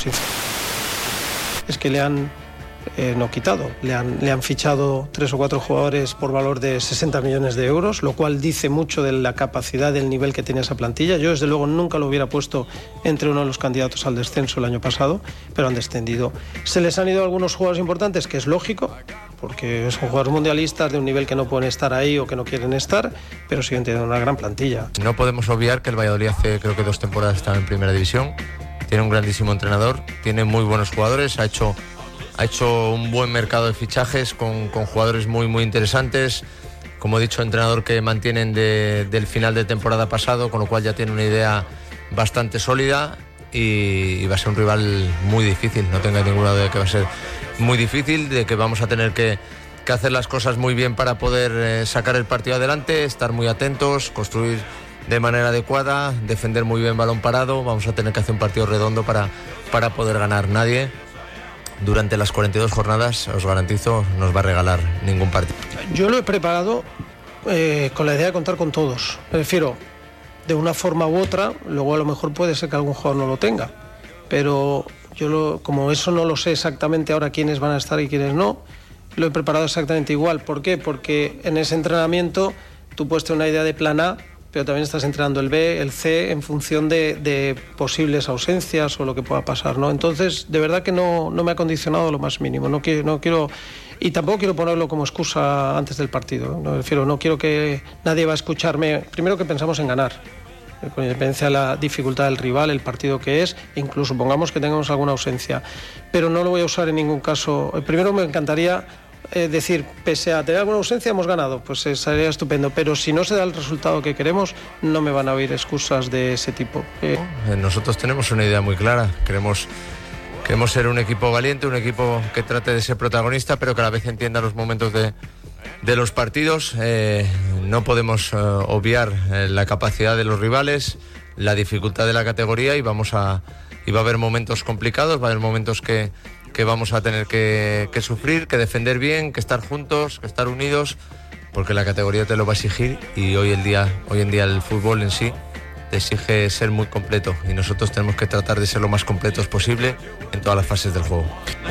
sincero, es que le han no quitado, le han fichado 3 o 4 jugadores por valor de 60 millones de euros, lo cual dice mucho de la capacidad, del nivel que tiene esa plantilla. Yo desde luego nunca lo hubiera puesto entre uno de los candidatos al descenso el año pasado, pero han descendido. Se les han ido algunos jugadores importantes, que es lógico, porque son jugadores mundialistas de un nivel que no pueden estar ahí o que no quieren estar, pero siguen teniendo una gran plantilla. No podemos obviar que el Valladolid hace, creo que 2 temporadas estaba en primera división, tiene un grandísimo entrenador, tiene muy buenos jugadores, ha hecho un buen mercado de fichajes con jugadores muy muy interesantes, como he dicho, entrenador que mantienen del final de temporada pasado, con lo cual ya tiene una idea bastante sólida y va a ser un rival muy difícil, no tenga ninguna duda de que va a ser muy difícil, de que vamos a tener que hacer las cosas muy bien para poder sacar el partido adelante, estar muy atentos, construir de manera adecuada, defender muy bien balón parado. Vamos a tener que hacer un partido redondo para poder ganar. Nadie durante las 42 jornadas, os garantizo, nos va a regalar ningún partido. Yo lo he preparado con la idea de contar con todos. Me refiero, de una forma u otra, luego a lo mejor puede ser que algún jugador no lo tenga, pero como eso no lo sé exactamente ahora quiénes van a estar y quiénes no, lo he preparado exactamente igual. ¿Por qué? Porque en ese entrenamiento tú puedes tener una idea de plan A, pero también estás entrenando el B, el C, en función de posibles ausencias o lo que pueda pasar, ¿no? Entonces, de verdad que no me ha condicionado lo más mínimo. No quiero, y tampoco quiero ponerlo como excusa antes del partido. No quiero que nadie va a escucharme. Primero, que pensamos en ganar, con independencia de la dificultad del rival, el partido que es, incluso pongamos que tengamos alguna ausencia. Pero no lo voy a usar en ningún caso. Primero, me encantaría decir, pese a tener alguna ausencia, hemos ganado, pues sería estupendo, pero si no se da el resultado que queremos, no me van a oír excusas de ese tipo. Nosotros tenemos una idea muy clara, queremos ser un equipo valiente, un equipo que trate de ser protagonista, pero que a la vez entienda los momentos de los partidos. No podemos obviar la capacidad de los rivales, la dificultad de la categoría, y va a haber momentos complicados, va a haber momentos que vamos a tener que sufrir, que defender bien, que estar juntos, que estar unidos, porque la categoría te lo va a exigir, y hoy en día el fútbol en sí te exige ser muy completo, y nosotros tenemos que tratar de ser lo más completos posible en todas las fases del juego.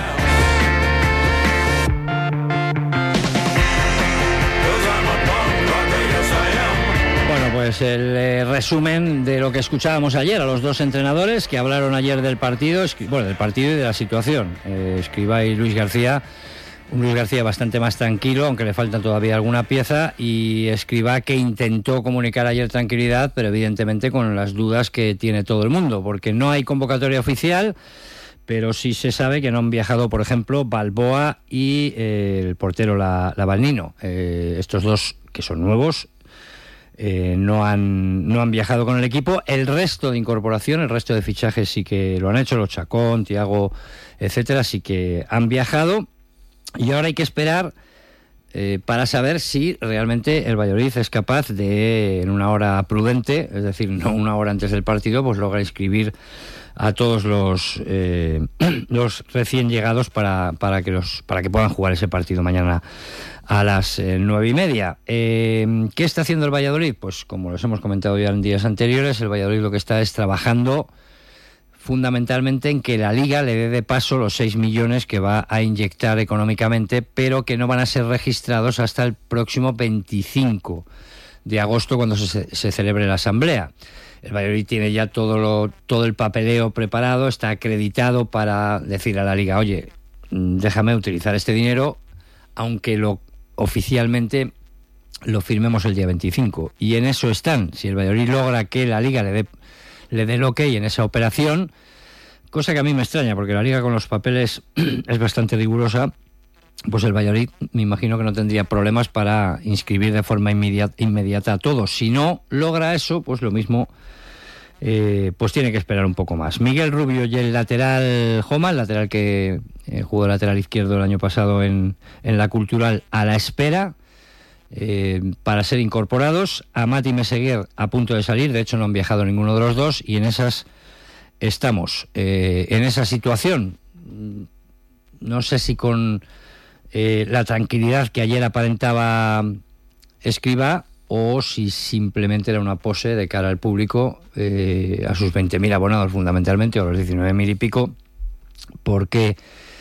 Pues el resumen de lo que escuchábamos ayer a los dos entrenadores que hablaron ayer del partido, del partido y de la situación. Escribá y Luis García. Un Luis García bastante más tranquilo, aunque le falta todavía alguna pieza, y Escribá, que intentó comunicar ayer tranquilidad, pero evidentemente con las dudas que tiene todo el mundo, porque no hay convocatoria oficial, pero sí se sabe que no han viajado, por ejemplo, Balboa y el portero Lavalnino. Estos dos, que son nuevos, no han viajado con el equipo. El resto de incorporación, el resto de fichajes sí que lo han hecho, los Chacón, Thiago, etcétera, sí que han viajado, y ahora hay que esperar para saber si realmente el Valladolid es capaz de, en una hora prudente, es decir, no una hora antes del partido, pues logra inscribir a todos los recién llegados para que puedan jugar ese partido mañana a las 9:30. ¿Qué está haciendo el Valladolid? Pues como los hemos comentado ya en días anteriores, el Valladolid lo que está es trabajando fundamentalmente en que la Liga le dé de paso los 6 millones que va a inyectar económicamente, pero que no van a ser registrados hasta el próximo 25 de agosto, cuando se celebre la asamblea. El Valladolid tiene ya todo el papeleo preparado, está acreditado para decir a la Liga, oye, déjame utilizar este dinero, aunque oficialmente lo firmemos el día 25. Y en eso están. Si el Valladolid logra que la Liga le dé el ok en esa operación, cosa que a mí me extraña, porque la Liga con los papeles es bastante rigurosa, pues el Valladolid me imagino que no tendría problemas para inscribir de forma inmediata a todos. Si no logra eso, pues lo mismo, pues tiene que esperar un poco más. Miguel Rubio y el lateral Joma, el lateral que jugó de lateral izquierdo el año pasado en la Cultural, a la espera para ser incorporados. Amat y Meseguer a punto de salir, de hecho no han viajado ninguno de los dos, y en esas estamos, en esa situación. No sé si con la tranquilidad que ayer aparentaba Escribá, o si simplemente era una pose de cara al público, a sus 20.000 abonados fundamentalmente, o los 19.000 y pico, porque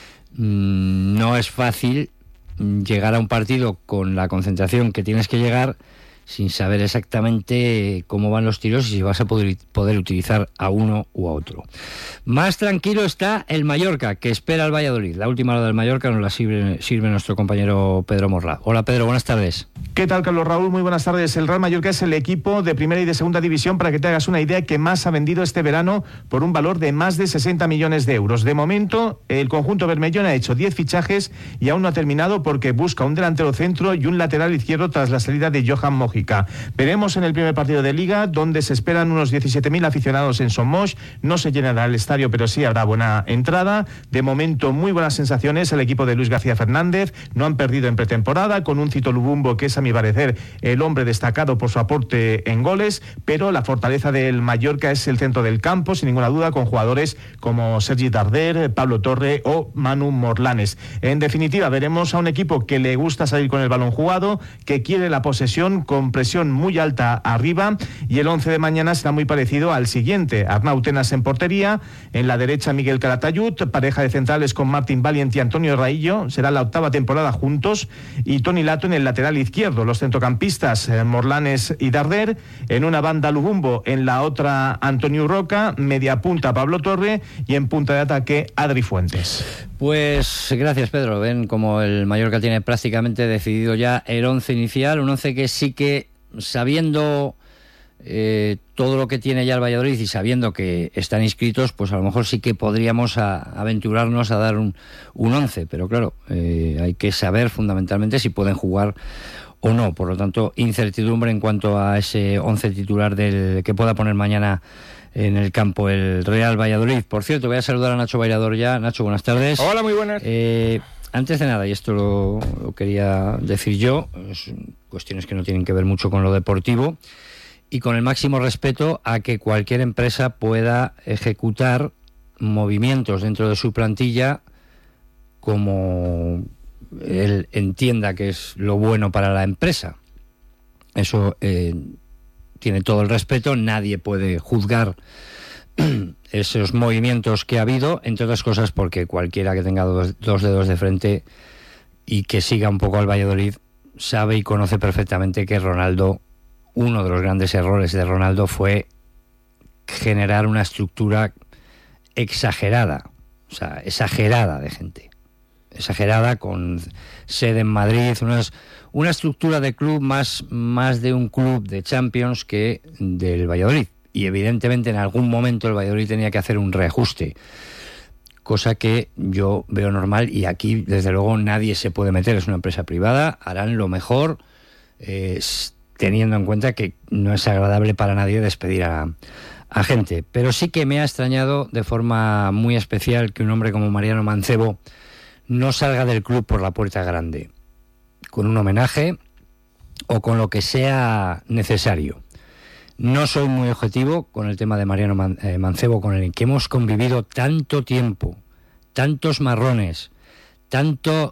no es fácil llegar a un partido con la concentración que tienes que llegar sin saber exactamente cómo van los tiros y si vas a poder utilizar a uno u a otro. Más tranquilo está el Mallorca, que espera al Valladolid. La última hora del Mallorca nos la sirve nuestro compañero Pedro Morla. Hola Pedro, buenas tardes. ¿Qué tal, Carlos Raúl? Muy buenas tardes. El Real Mallorca es el equipo de primera y de segunda división, para que te hagas una idea, que más ha vendido este verano por un valor de más de 60 millones de euros. De momento, el conjunto bermellón ha hecho 10 fichajes y aún no ha terminado, porque busca un delantero centro y un lateral izquierdo tras la salida de Johan Mojica. Veremos en el primer partido de Liga, donde se esperan unos 17.000 aficionados en Somos. No se llenará el estadio, pero sí habrá buena entrada. De momento, muy buenas sensaciones el equipo de Luis García Fernández. No han perdido en pretemporada, con un Cito Lubumbo, que es, a mi parecer, el hombre destacado por su aporte en goles, pero la fortaleza del Mallorca es el centro del campo, sin ninguna duda, con jugadores como Sergi Darder, Pablo Torre o Manu Morlanes. En definitiva, veremos a un equipo que le gusta salir con el balón jugado, que quiere la posesión, con presión muy alta arriba, y el 11 de mañana será muy parecido al siguiente: Arnau Tenas en portería, en la derecha Miguel Calatayud, pareja de centrales con Martín Valiente y Antonio Raillo, será la 8ª temporada juntos, y Toni Lato en el lateral izquierdo. Los centrocampistas Morlanes y Darder, en una banda Lubumbo, en la otra Antonio Roca, media punta Pablo Torre y en punta de ataque Adri Fuentes. Pues gracias, Pedro. Ven como el Mallorca tiene prácticamente decidido ya el 11 inicial, un 11 que sí que, sabiendo todo lo que tiene ya el Valladolid y sabiendo que están inscritos, pues a lo mejor sí que podríamos aventurarnos a dar un 11, pero claro, hay que saber fundamentalmente si pueden jugar o no. Por lo tanto, incertidumbre en cuanto a ese 11 titular del que pueda poner mañana en el campo el Real Valladolid. Por cierto, voy a saludar a Nacho Bailador ya. Nacho, buenas tardes. Hola, muy buenas. Antes de nada, y esto lo quería decir yo, son cuestiones que no tienen que ver mucho con lo deportivo, y con el máximo respeto a que cualquier empresa pueda ejecutar movimientos dentro de su plantilla como él entienda que es lo bueno para la empresa. Eso tiene todo el respeto, nadie puede juzgar esos movimientos que ha habido, entre otras cosas porque cualquiera que tenga dos dedos de frente y que siga un poco al Valladolid sabe y conoce perfectamente que Ronaldo, uno de los grandes errores de Ronaldo fue generar una estructura exagerada, o sea, exagerada de gente, exagerada, con sede en Madrid, una estructura de club más de un club de Champions que del Valladolid. Y evidentemente en algún momento el Valladolid tenía que hacer un reajuste, cosa que yo veo normal, y aquí desde luego nadie se puede meter, es una empresa privada, harán lo mejor, teniendo en cuenta que no es agradable para nadie despedir a gente. Pero sí que me ha extrañado de forma muy especial que un hombre como Mariano Mancebo no salga del club por la puerta grande, con un homenaje o con lo que sea necesario. No soy muy objetivo con el tema de Mariano Mancebo, con el que hemos convivido tanto tiempo, tantos marrones, tanta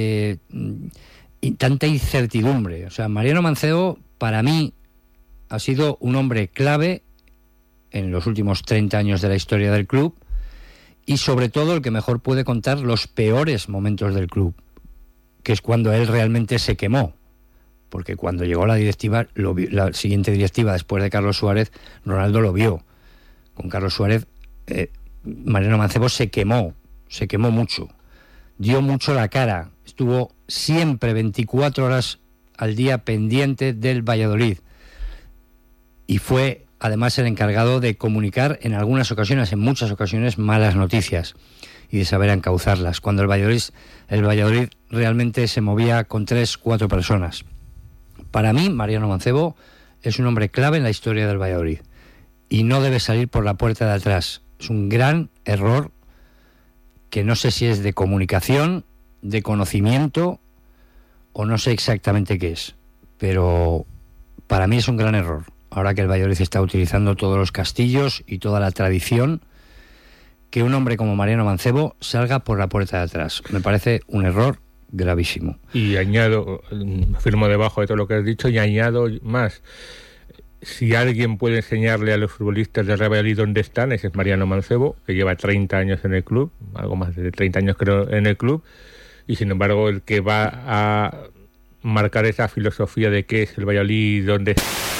incertidumbre. O sea, Mariano Mancebo para mí ha sido un hombre clave en los últimos 30 años de la historia del club, y sobre todo el que mejor puede contar los peores momentos del club, que es cuando él realmente se quemó. Porque cuando llegó la directiva, la siguiente directiva después de Carlos Suárez, Ronaldo lo vio. Con Carlos Suárez, Mariano Mancebo se quemó mucho, dio mucho la cara, estuvo siempre 24 horas al día pendiente del Valladolid, y fue además el encargado de comunicar en muchas ocasiones, malas noticias y de saber encauzarlas, cuando el Valladolid realmente se movía con 3-4 personas. Para mí, Mariano Mancebo es un hombre clave en la historia del Valladolid y no debe salir por la puerta de atrás. Es un gran error que no sé si es de comunicación, de conocimiento o no sé exactamente qué es, pero para mí es un gran error. Ahora que el Valladolid está utilizando todos los castillos y toda la tradición, que un hombre como Mariano Mancebo salga por la puerta de atrás. Me parece un error gravísimo. Y añado, firmo debajo de todo lo que has dicho, y añado más. si alguien puede enseñarle a los futbolistas de Real Valladolid dónde están, ese es Mariano Mancebo, que lleva 30 años en el club, algo más de 30 años creo en el club, y sin embargo el que va a marcar esa filosofía de qué es el Valladolid, dónde